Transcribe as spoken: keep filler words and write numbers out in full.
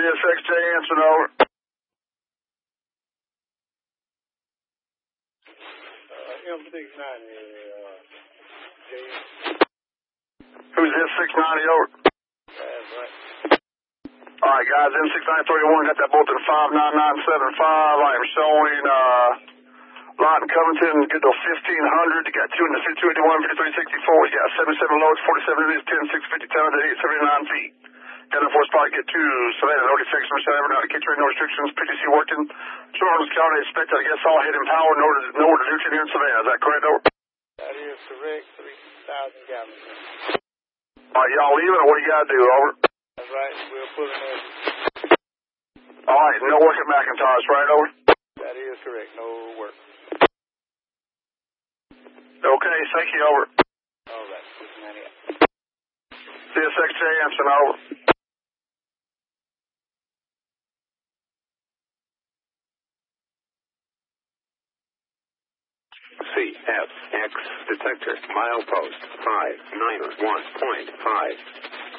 S X J answering over. Uh, M six ninety, uh, J. Who's S six ninety over? That's right. Alright guys, M six nine thirty-one got that bolt at five nine nine seven five. I am showing, uh, Lawton Covington, good to fifteen hundred. You got two in the two eighty-one, fifty-three sixty-four. You got seventy-seven loads, forty-seven of these, ten, six fifty tons, eight seventy-nine feet. Got enough horsepower to get to Savannah, no defects, no seven, no kitchen, no restrictions, P T C working. Charles County expected, I guess, all heading power, no, no reduction here in Savannah. Is that correct, over? That is correct, three thousand gallons. Alright, y'all leaving, or what do you gotta do, over? That's right, we're pulling in. Alright, no work at McIntosh, right, over? That is correct, no work. Okay, thank you, over. All right, six ninety-eight. C S X J Anson, over. C F X detector, milepost five nine one point five.